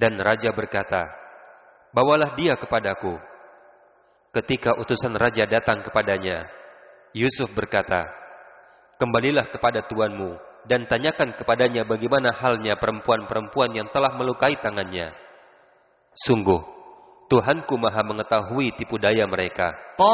Dan raja berkata, "Bawalah dia kepadaku." Ketika utusan raja datang kepadanya, Yusuf berkata, "Kembalilah kepada tuanmu dan tanyakan kepadanya bagaimana halnya perempuan-perempuan yang telah melukai tangannya. Sungguh, Tuhanku maha mengetahui tipu daya mereka."